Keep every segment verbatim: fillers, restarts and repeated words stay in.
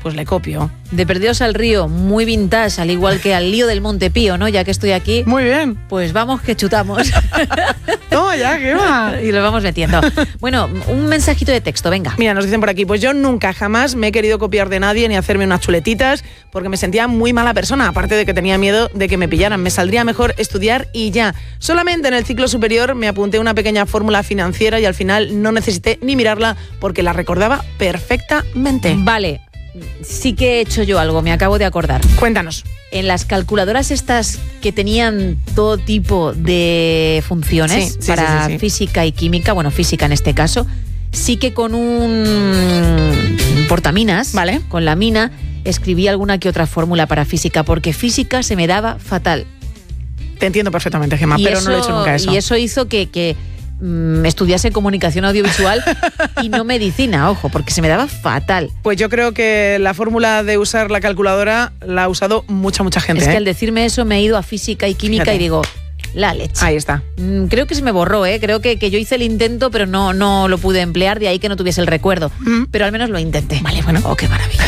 pues le copio. De Perdidos al Río, muy vintage, al igual que al lío del Montepío, ¿no? Ya que estoy aquí. Muy bien. Pues vamos que chutamos. Toma ya, ¿qué va? Y lo vamos metiendo. Bueno, un mensajito de texto, venga. Mira, nos dicen por aquí, pues yo nunca jamás me he querido copiar de nadie ni hacerme unas chuletitas porque me sentía muy mala persona, aparte de que tenía miedo de que me pillaran. Me saldría mejor estudiar y ya. Solamente en el ciclo superior me apunté una pequeña fórmula financiera y al final no necesité ni mirarla porque la recordaba perfectamente. Vale, sí que he hecho yo algo, me acabo de acordar. Cuéntanos. En las calculadoras estas que tenían todo tipo de funciones Sí, sí, para sí, sí, sí. física y química, bueno, física en este caso, sí que con un portaminas, Vale. con la mina, escribí alguna que otra fórmula para física, porque física se me daba fatal. Te entiendo perfectamente, Gemma, Y pero eso, no lo he hecho nunca eso. Y eso hizo que... que mm, estudiase comunicación audiovisual y no medicina, ojo, porque se me daba fatal. Pues yo creo que la fórmula de usar la calculadora la ha usado mucha, mucha gente. Es que ¿eh? al decirme eso me he ido a física y química Fíjate. y digo, la leche. Ahí está. Mm, Creo que se me borró, ¿eh? Creo que, que yo hice el intento, pero no, no lo pude emplear, de ahí que no tuviese el recuerdo. Mm. Pero al menos lo intenté. Vale, bueno. Oh, qué maravilla.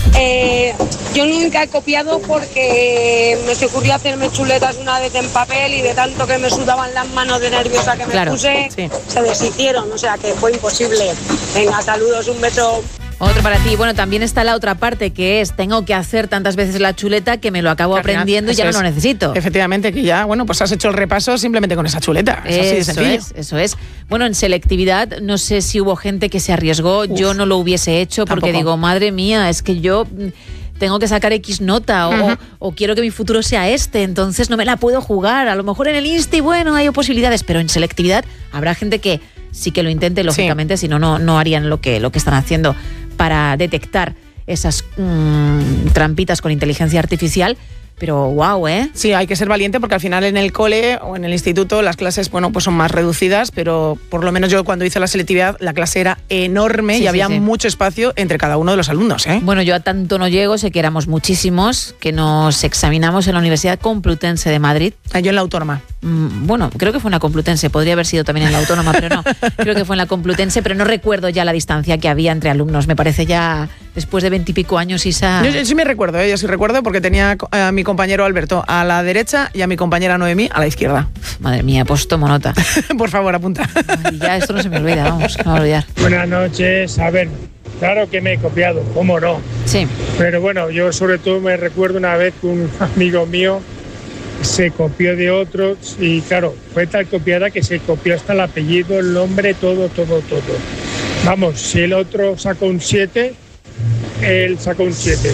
Eh, yo nunca he copiado porque me se ocurrió hacerme chuletas una vez en papel y de tanto que me sudaban las manos de nerviosa que me Claro, puse, sí. se deshicieron, o sea que fue imposible. Venga, saludos, un beso. Otro para ti. Bueno, también está la otra parte, que es, tengo que hacer tantas veces la chuleta que me lo acabo Que al final, aprendiendo y ya eso no lo es. necesito. Efectivamente, que ya, bueno, pues has hecho el repaso simplemente con esa chuleta. Es así de Eso sencillo. es, eso es. Bueno, en selectividad no sé si hubo gente que se arriesgó, Uf, yo no lo hubiese hecho porque tampoco. digo, madre mía, es que yo mm, tengo que sacar X nota o, Ujú. o quiero que mi futuro sea este, entonces no me la puedo jugar. A lo mejor en el Insti, bueno, hay posibilidades, pero en selectividad habrá gente que sí que lo intente, lógicamente, si no, no no harían lo que, lo que están haciendo para detectar esas mmm, trampitas con inteligencia artificial. Pero wow, ¿eh? Sí, hay que ser valiente porque al final en el cole o en el instituto las clases, bueno, pues son más reducidas, pero por lo menos yo cuando hice la selectividad la clase era enorme Sí, y sí, había sí. mucho espacio entre cada uno de los alumnos, ¿eh? Bueno, yo a tanto no llego, sé que éramos muchísimos, que nos examinamos en la Universidad Complutense de Madrid. Ah, Yo en la autónoma. Mm, Bueno, creo que fue en la Complutense, podría haber sido también en la Autónoma, pero no, creo que fue en la Complutense, pero no recuerdo ya la distancia que había entre alumnos. Me parece ya después de veintipico años, Isa. Yo, yo sí me recuerdo, ¿eh? Yo sí recuerdo porque tenía a mi compañero Alberto a la derecha y a mi compañera Noemí a la izquierda. Madre mía, pues tomo nota. Por favor, apunta. Ay, ya esto no se me olvida, vamos, no me voy a olvidar. Buenas noches. A ver, claro que me he copiado, cómo no. Sí, Pero bueno, yo sobre todo me recuerdo una vez que un amigo mío se copió de otros y claro, fue tal copiada que se copió hasta el apellido, el nombre, todo, todo, todo. Vamos, si el otro sacó un siete, él sacó un siete.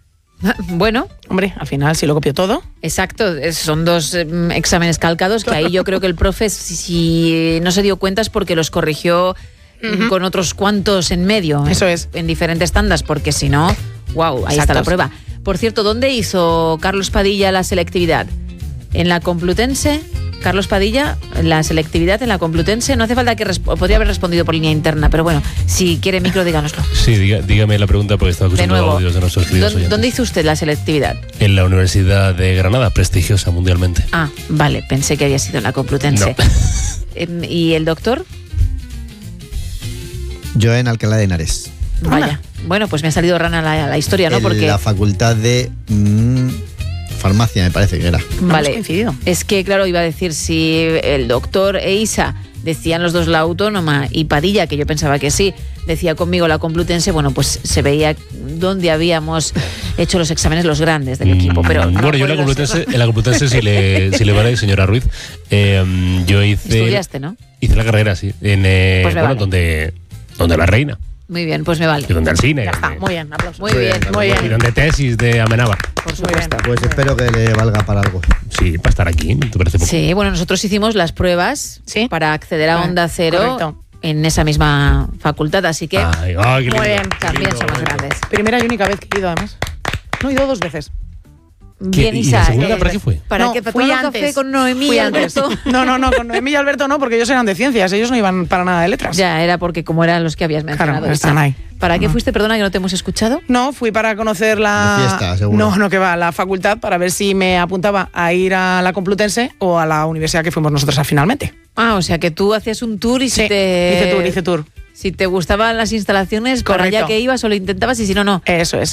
bueno, Hombre, al final si lo copió todo. exacto, es- son dos eh, exámenes calcados que ahí yo creo que el profe, si, si no se dio cuenta es porque los corrigió mm, con otros cuantos en medio. Eso en- es. En diferentes tandas, porque si no, wow, ahí está la Exactos. prueba. Por cierto, ¿dónde hizo Carlos Padilla la selectividad? ¿En la Complutense? Carlos Padilla, la selectividad en la Complutense. No hace falta que resp- podría haber respondido por línea interna, pero bueno, si quiere micro, díganoslo. Sí, diga- dígame la pregunta porque estaba De escuchando nuevo, audios de nuestros queridos ¿dó- oyentes. ¿dónde hizo usted la selectividad? En la Universidad de Granada, prestigiosa mundialmente. Ah, vale, pensé que había sido en la Complutense. No. Em, ¿Y el doctor? Yo en Alcalá de Henares. Vaya. Bueno, pues me ha salido rana la, la historia, ¿no? En Porque la facultad de mm, farmacia, me parece que era. vale, Hemos coincidido. es que claro, iba a decir si el doctor e Isa decían los dos la autónoma y Padilla, que yo pensaba que sí, decía conmigo la Complutense, bueno, pues se veía dónde habíamos hecho los exámenes los grandes del equipo. Pero Mm, no bueno, yo en la recuerdo Complutense, en la Complutense si le, si le vale, señora Ruiz, eh, yo hice... Estudiaste, ¿no? Hice la carrera, sí, en, eh, Pues me bueno, vale. donde, donde la reina, Muy bien, pues me vale. y donde el cine, Ya está, eh, muy bien, aplausos. Muy bien, Muy y bien. donde tesis de Amenábar. por Muy bien. supuesto. Pues espero que le valga para algo. Sí, para estar aquí, ¿te parece poco? Sí, bueno, nosotros hicimos las pruebas Sí. para acceder a Ah, Onda Cero correcto. en esa misma facultad, así que Ay, ay, qué lindo, Muy bien, qué también lindo, somos bonito. grandes. Primera y única vez que he ido, además. No, he ido dos veces. Bien, ¿Y Isa. la segunda eh, para qué fue? ¿Para No, qué? ¿Para fui tomar un antes. café con Noemí Fui y antes. Alberto? No, no, no, con Noemí y Alberto no, porque ellos eran de ciencias, ellos no iban para nada de letras. Ya, era porque como eran los que habías mencionado. Claro, Isa. están ahí. ¿Para qué No. fuiste? Perdona que no te hemos escuchado. No, fui para conocer la... De fiesta, seguro. No, no, que va, la facultad, para ver si me apuntaba a ir a la Complutense o a la universidad que fuimos nosotros a finalmente. Ah, o sea que tú hacías un tour y si Sí, te... hice tour, hice tour. Si te gustaban las instalaciones, para Correcto. allá que ibas o lo intentabas y si no, no. Eso es.